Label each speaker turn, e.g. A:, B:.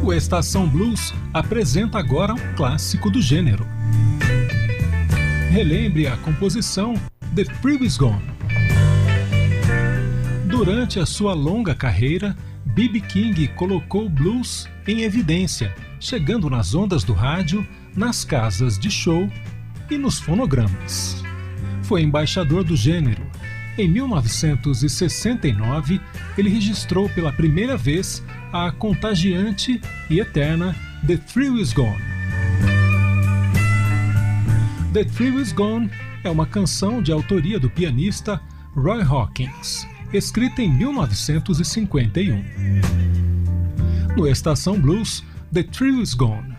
A: O Estação Blues apresenta agora um clássico do gênero. Relembre a composição The Thrill Is Gone. Durante a sua longa carreira, B.B. King colocou o blues em evidência, chegando nas ondas do rádio, nas casas de show e nos fonogramas. Foi embaixador do gênero. Em 1969, ele registrou pela primeira vez a contagiante e eterna The Thrill Is Gone. The Thrill Is Gone é uma canção de autoria do pianista Roy Hawkins, escrita em 1951. No Estação Blues, The Thrill Is Gone.